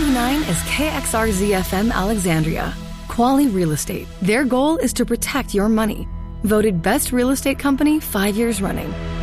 1099 is KXRZ-FM Alexandria. Quality Real Estate. Their goal is to protect your money. Voted Best Real Estate Company 5 years running.